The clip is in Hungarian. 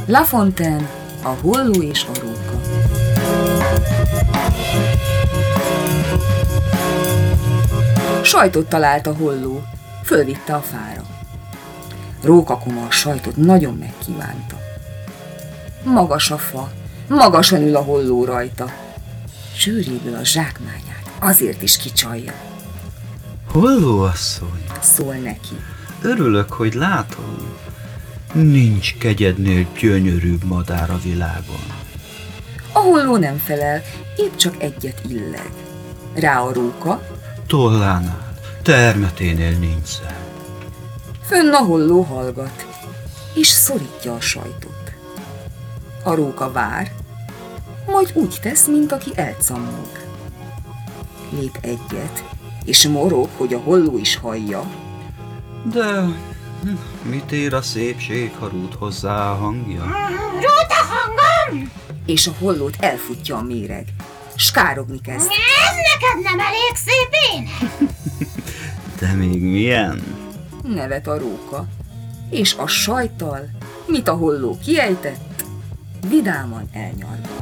La Fontaine, a holló és a róka. Sajtot talált a holló, fölvitte a fára. Rókakoma a sajtot nagyon megkívánta. Magas a fa, magasan ül a holló rajta. Zsűréből a zsákmányát azért is kicsalja. Holló asszony, Szól neki. örülök, hogy látom. Nincs kegyednél gyönyörűbb madár a világon. A holló nem felel, épp csak egyet illeg. Rá a róka, Tollánál, termeténél nincs szem. fönn a holló hallgat, és szorítja a sajtot. A róka vár, majd úgy tesz, mint aki elcammog. Lép egyet, és morog, hogy a holló is hallja. De mit ér a szépség, ha rút hozzá a hangja? Rút a hangom! És a hollót elfutja a méreg. Skárogni kezd. Ez neked nem elég szép ének? De még milyen? Nevet a róka, és a sajttal, mit a holló kiejtett, vidáman elnyargal.